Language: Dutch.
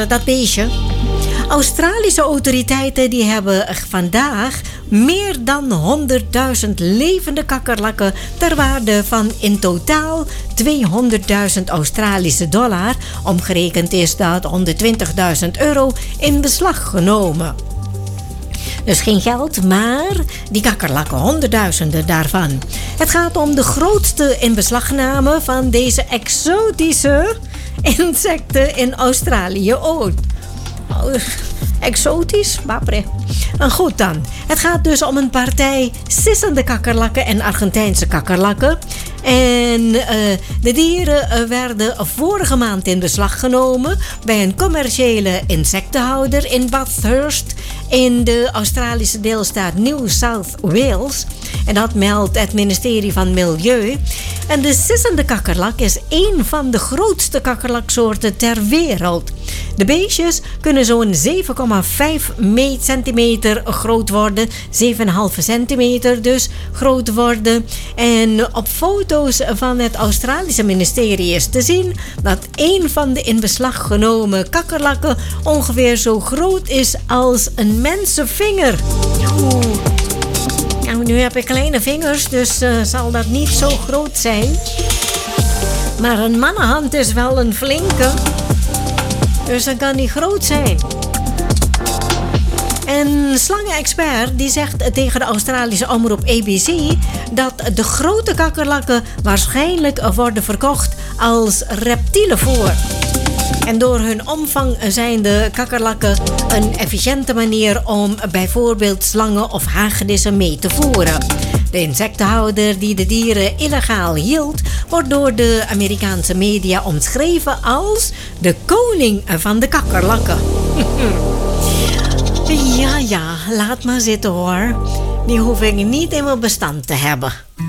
naar dat beestje. Australische autoriteiten die hebben vandaag meer dan 100.000 levende kakkerlakken ter waarde van in totaal 200.000 Australische dollar. Omgerekend is dat 120.000 euro in beslag genomen. Dus geen geld, maar die kakkerlakken, honderdduizenden daarvan. Het gaat om de grootste inbeslagname van deze exotische insecten in Australië ooit. Exotisch? Bapre. En goed dan. Het gaat dus om een partij sissende kakkerlakken en Argentijnse kakkerlakken. En de dieren werden vorige maand in beslag genomen bij een commerciële insectenhouder in Bathurst in de Australische deelstaat New South Wales. En dat meldt het ministerie van Milieu. En de sissende kakkerlak is één van de grootste kakkerlaksoorten ter wereld. De beestjes kunnen zo'n 7,5 centimeter groot worden. 7,5 centimeter dus groot worden. En op foto's van het Australische ministerie is te zien dat één van de in beslag genomen kakkerlakken ongeveer zo groot is als een mensenvinger. Oeh. Nou, nu heb ik kleine vingers, dus zal dat niet zo groot zijn. Maar een mannenhand is wel een flinke. Dus dat kan niet groot zijn. En slangenexpert die zegt tegen de Australische omroep ABC dat de grote kakkerlakken waarschijnlijk worden verkocht als reptielenvoer. En door hun omvang zijn de kakkerlakken een efficiënte manier om bijvoorbeeld slangen of hagedissen mee te voeren. De insectenhouder die de dieren illegaal hield, wordt door de Amerikaanse media omschreven als de koning van de kakkerlakken. Ja, laat maar zitten hoor. Die hoef ik niet in mijn bestand te hebben.